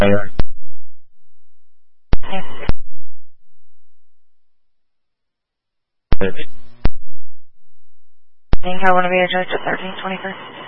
Think I want to be adjusted at 1323.